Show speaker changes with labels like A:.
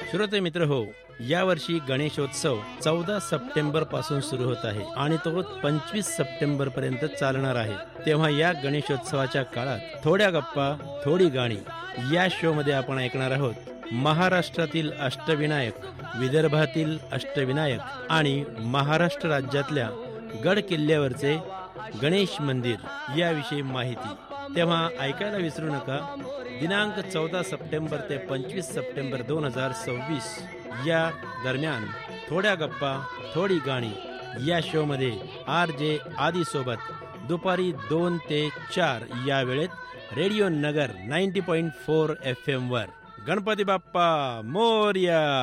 A: श्रोते मित्र हो, यावर्षी गणेशोत्सव 14 सप्टेंबर पासून सुरू होत आहे आणि तो 25 सप्टेंबर पर्यंत चालणार आहे. तेव्हा या गणेशोत्सवाच्या काळात थोड्या गप्पा थोडी गाणी या शो मध्ये आपण ऐकणार आहोत महाराष्ट्रातील अष्टविनायक, विदर्भातील अष्टविनायक आणि महाराष्ट्र राज्यातल्या गड किल्ल्यावरचे गणेश मंदिर याविषयी माहिती. तेव्हा ऐकायला विसरू नका. दिनांक 14 सप्टेंबर ते 25 सप्टेंबर 2026 या दरम्यान थोड्या गप्पा थोडी गाणी या शो मध्ये RJ आदी सोबत दुपारी 2 ते 4 या वेळेत रेडिओ नगर 90.4 FM वर. गणपती बाप्पा मोरया.